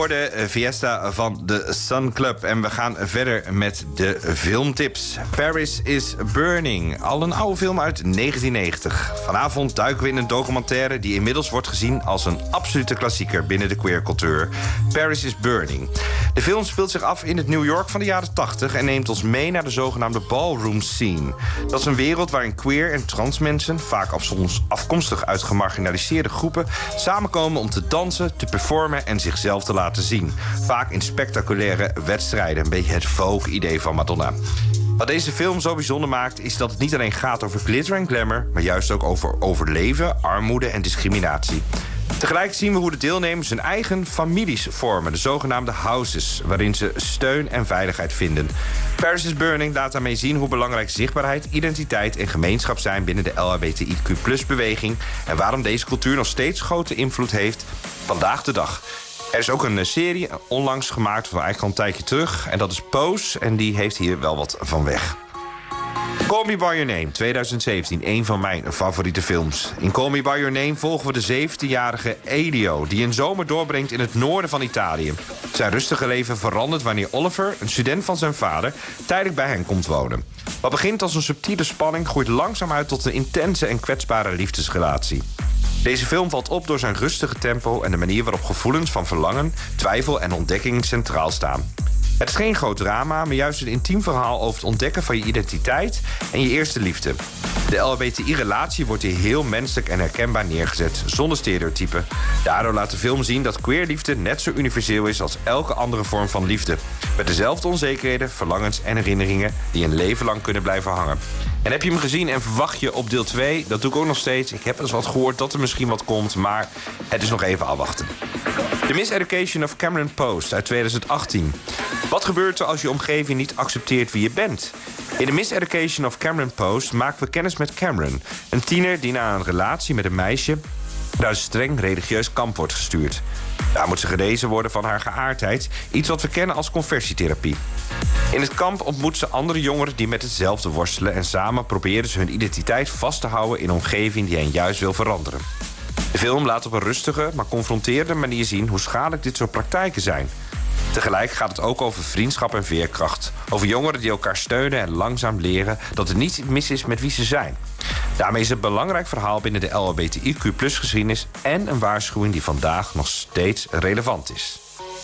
hoorde Fiesta van de Sun Club. En we gaan verder met de filmtips. Paris is Burning. Al een oude film uit 1990. Vanavond duiken we in een documentaire die inmiddels wordt gezien als een absolute klassieker binnen de queercultuur. Paris is Burning. De film speelt zich af in het New York van de jaren 80 en neemt ons mee naar de zogenaamde ballroom scene. Dat is een wereld waarin queer en trans mensen, vaak afkomstig uit gemarginaliseerde groepen, samenkomen om te dansen, te performen en zichzelf te laten zien. Vaak in spectaculaire wedstrijden. Een beetje het Vogue-idee van Madonna. Wat deze film zo bijzonder maakt, is dat het niet alleen gaat over glitter en glamour, maar juist ook over overleven, armoede en discriminatie. Tegelijk zien we hoe de deelnemers hun eigen families vormen, de zogenaamde houses, waarin ze steun en veiligheid vinden. Paris is Burning laat daarmee zien hoe belangrijk zichtbaarheid, identiteit en gemeenschap zijn binnen de LHBTIQ+-beweging en waarom deze cultuur nog steeds grote invloed heeft vandaag de dag. Er is ook een serie onlangs gemaakt, of eigenlijk al een tijdje terug, en dat is Pose, en die heeft hier wel wat van weg. Call Me By Your Name, 2017, een van mijn favoriete films. In Call Me By Your Name volgen we de 17-jarige Elio, die een zomer doorbrengt in het noorden van Italië. Zijn rustige leven verandert wanneer Oliver, een student van zijn vader, tijdelijk bij hen komt wonen. Wat begint als een subtiele spanning groeit langzaam uit tot een intense en kwetsbare liefdesrelatie. Deze film valt op door zijn rustige tempo en de manier waarop gevoelens van verlangen, twijfel en ontdekking centraal staan. Het is geen groot drama, maar juist een intiem verhaal over het ontdekken van je identiteit en je eerste liefde. De LHBTI-relatie wordt hier heel menselijk en herkenbaar neergezet, zonder stereotypen. Daardoor laat de film zien dat queerliefde net zo universeel is als elke andere vorm van liefde. Met dezelfde onzekerheden, verlangens en herinneringen die een leven lang kunnen blijven hangen. En heb je hem gezien en verwacht je op deel 2? Dat doe ik ook nog steeds. Ik heb eens wat gehoord dat er misschien wat komt, maar het is nog even afwachten. The Miseducation of Cameron Post uit 2018. Wat gebeurt er als je omgeving niet accepteert wie je bent? In The Miseducation of Cameron Post maken we kennis met Cameron, een tiener die na een relatie met een meisje naar een streng religieus kamp wordt gestuurd. Daar moet ze genezen worden van haar geaardheid, iets wat we kennen als conversietherapie. In het kamp ontmoet ze andere jongeren die met hetzelfde worstelen en samen proberen ze hun identiteit vast te houden in een omgeving die hen juist wil veranderen. De film laat op een rustige, maar confronterende manier zien hoe schadelijk dit soort praktijken zijn. Tegelijk gaat het ook over vriendschap en veerkracht. Over jongeren die elkaar steunen en langzaam leren dat er niets mis is met wie ze zijn. Daarmee is het een belangrijk verhaal binnen de LHBTIQ+-geschiedenis en een waarschuwing die vandaag nog steeds relevant is.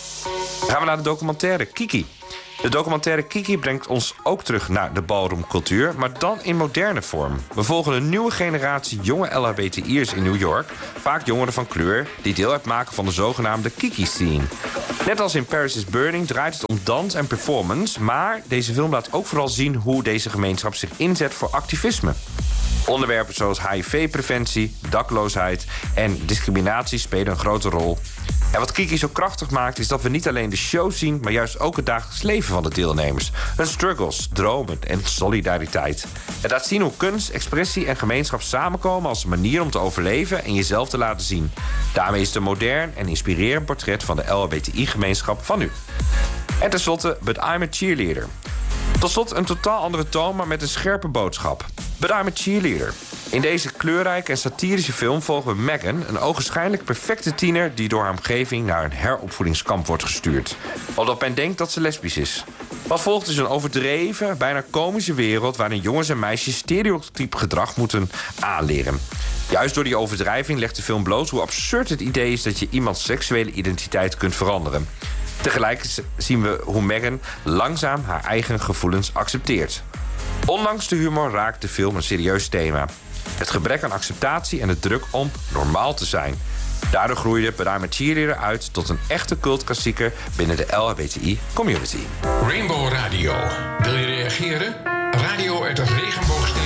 Dan gaan we naar de documentaire Kiki. De documentaire Kiki brengt ons ook terug naar de ballroomcultuur, maar dan in moderne vorm. We volgen een nieuwe generatie jonge LHBTI'ers in New York, vaak jongeren van kleur, die deel uitmaken van de zogenaamde Kiki-scene. Net als in Paris is Burning draait het om dans en performance, maar deze film laat ook vooral zien hoe deze gemeenschap zich inzet voor activisme. Onderwerpen zoals HIV-preventie, dakloosheid en discriminatie spelen een grote rol. En wat Kiki zo krachtig maakt is dat we niet alleen de show zien, maar juist ook het dagelijks leven van de deelnemers. Hun struggles, dromen en solidariteit. Het laat zien hoe kunst, expressie en gemeenschap samenkomen als een manier om te overleven en jezelf te laten zien. Daarmee is het een modern en inspirerend portret van de LHBTI-gemeenschap van nu. En tenslotte, But I'm a Cheerleader. Tot slot een totaal andere toon, maar met een scherpe boodschap. But I'm a Cheerleader. In deze kleurrijke en satirische film volgen we Megan, een ogenschijnlijk perfecte tiener die door haar omgeving naar een heropvoedingskamp wordt gestuurd. Omdat men denkt dat ze lesbisch is. Wat volgt is een overdreven, bijna komische wereld waarin jongens en meisjes stereotyp gedrag moeten aanleren. Juist door die overdrijving legt de film bloot hoe absurd het idee is dat je iemands seksuele identiteit kunt veranderen. Tegelijk zien we hoe Megan langzaam haar eigen gevoelens accepteert. Ondanks de humor raakt de film een serieus thema. Het gebrek aan acceptatie en de druk om normaal te zijn. Daardoor groeide But I'm a Cheerleader uit tot een echte cultklassieker binnen de LHBTI-community. Rainbow Radio. Wil je reageren? Radio@regenboogstreep